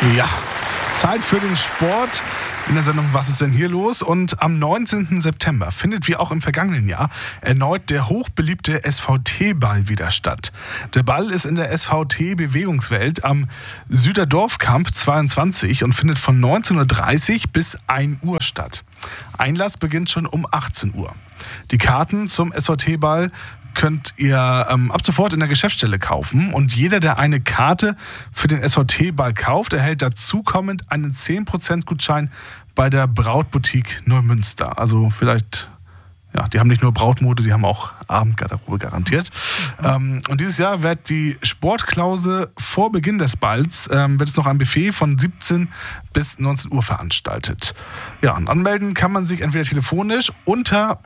Ja, Zeit für den Sport in der Sendung Was ist denn hier los? Und am 19. September findet wie auch im vergangenen Jahr erneut der hochbeliebte SVT-Ball wieder statt. Der Ball ist in der SVT-Bewegungswelt am Süderdorfkamp 22 und findet von 19:30 Uhr bis 1 Uhr statt. Einlass beginnt schon um 18 Uhr. Die Karten zum SVT-Ball könnt ihr ab sofort in der Geschäftsstelle kaufen und jeder, der eine Karte für den SVT-Ball kauft, erhält dazu kommend einen 10% Gutschein bei der Brautboutique Neumünster. Also vielleicht, ja, die haben nicht nur Brautmode, die haben auch Abendgarderobe garantiert. Und dieses Jahr wird die Sportklause vor Beginn des Balls, wird es noch ein Buffet von 17 bis 19 Uhr veranstaltet. Ja, und anmelden kann man sich entweder telefonisch unter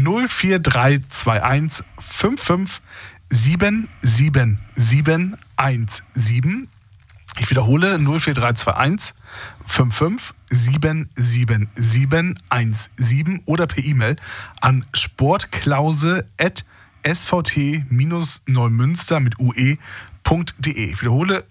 04321 55 77717. Ich wiederhole 04321 55 77717 oder per E-Mail an sportklause@svt-neumünster mit ue.de. Ich wiederhole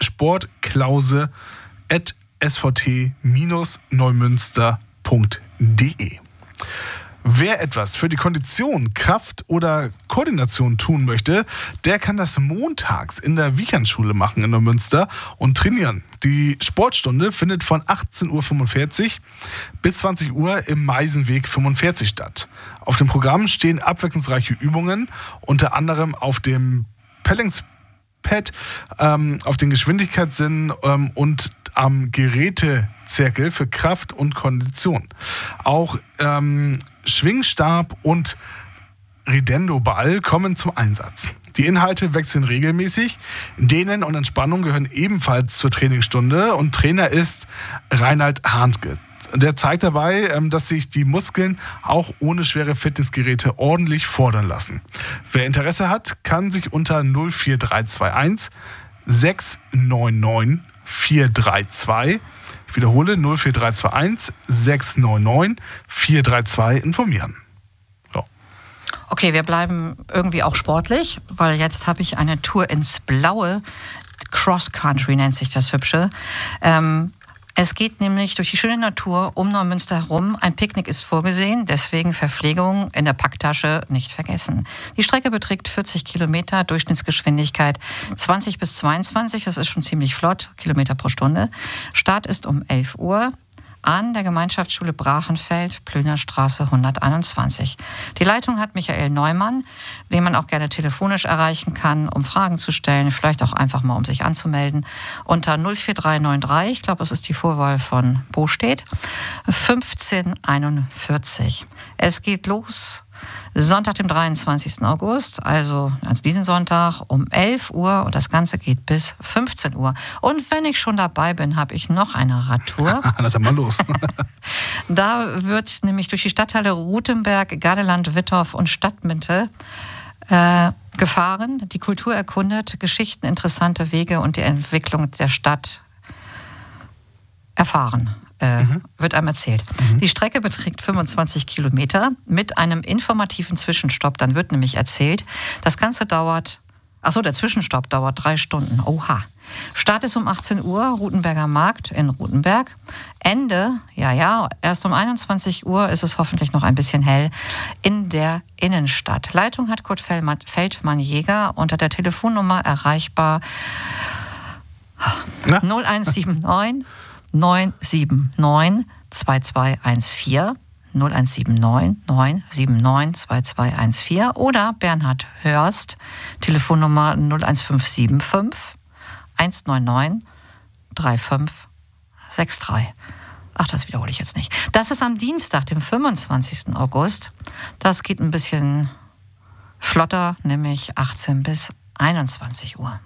sportklause@svt-neumünster.de. Wer etwas für die Kondition, Kraft oder Koordination tun möchte, der kann das montags in der Wiechernschule machen in Neumünster und trainieren. Die Sportstunde findet von 18:45 Uhr bis 20 Uhr im Meisenweg 45 statt. Auf dem Programm stehen abwechslungsreiche Übungen, unter anderem auf dem Pellingspad, auf den Geschwindigkeitssinnen und am Gerätezirkel für Kraft und Kondition. Auch Schwingstab und Ridendo-Ball kommen zum Einsatz. Die Inhalte wechseln regelmäßig. Dehnen und Entspannung gehören ebenfalls zur Trainingsstunde und Trainer ist Reinhard Hahnke. Der zeigt dabei, dass sich die Muskeln auch ohne schwere Fitnessgeräte ordentlich fordern lassen. Wer Interesse hat, kann sich unter 04321 699 432, ich wiederhole 04321 699 432 informieren. So. Okay, wir bleiben irgendwie auch sportlich, weil jetzt habe ich eine Tour ins Blaue. Cross Country nennt sich das Hübsche. Es geht nämlich durch die schöne Natur um Neumünster herum. Ein Picknick ist vorgesehen, deswegen Verpflegung in der Packtasche nicht vergessen. Die Strecke beträgt 40 Kilometer, Durchschnittsgeschwindigkeit 20 bis 22, das ist schon ziemlich flott, Kilometer pro Stunde. Start ist um 11 Uhr. An der Gemeinschaftsschule Brachenfeld, Plönerstraße 121. Die Leitung hat Michael Neumann, den man auch gerne telefonisch erreichen kann, um Fragen zu stellen, vielleicht auch einfach mal, um sich anzumelden, unter 04393, ich glaube, es ist die Vorwahl von Bostedt, 1541. Es geht los Sonntag, dem 23. August, also diesen Sonntag um 11 Uhr und das Ganze geht bis 15 Uhr. Und wenn ich schon dabei bin, habe ich noch eine Radtour. Na dann mal los. Da wird nämlich durch die Stadtteile Rutenberg, Gardeland, Wittorf und Stadtmitte gefahren, die Kultur erkundet, Geschichten, interessante Wege und die Entwicklung der Stadt erfahren. Wird einem erzählt. Die Strecke beträgt 25 Kilometer mit einem informativen Zwischenstopp. Dann wird nämlich erzählt, das Ganze dauert, der Zwischenstopp dauert 3 Stunden. Oha. Start ist um 18 Uhr, Rutenberger Markt in Rutenberg. Ende, erst um 21 Uhr ist es hoffentlich noch ein bisschen hell, in der Innenstadt. Leitung hat Kurt Feldmann-Jäger, unter der Telefonnummer erreichbar 0179 979 2214 0179 979 2214 oder Bernhard Hörst, Telefonnummer 01575 199 3563. Ach, das wiederhole ich jetzt nicht. Das ist am Dienstag, dem 25. August. Das geht ein bisschen flotter, nämlich 18 bis 21 Uhr.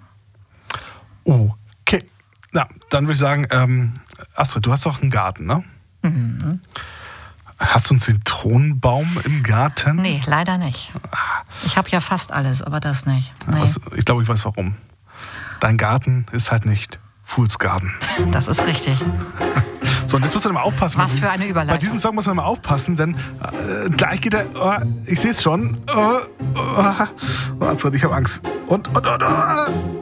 Okay. Na, dann würde ich sagen, Astrid, du hast doch einen Garten, ne? Mhm. Hast du einen Zitronenbaum im Garten? Nee, leider nicht. Ich habe ja fast alles, aber das nicht. Nee. Also, ich glaube, ich weiß warum. Dein Garten ist halt nicht Fools Garden. Das ist richtig. So, und jetzt musst du mal aufpassen. Was für eine Überleitung. Bei diesem Song muss man mal aufpassen, denn gleich geht er, ich sehe es schon. Astrid, ich habe Angst. Und.